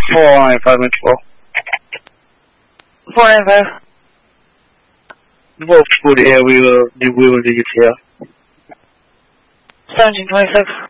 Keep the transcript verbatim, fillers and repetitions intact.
four nine five four. four nine five. Both good air, we will, we will do it here. seventeen twenty-six.